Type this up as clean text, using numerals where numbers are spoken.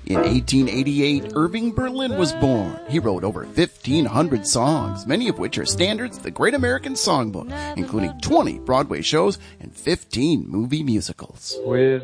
In 1888, Irving Berlin was born. He wrote over 1,500 songs, many of which are standards of the Great American Songbook, including 20 Broadway shows and 15 movie musicals. With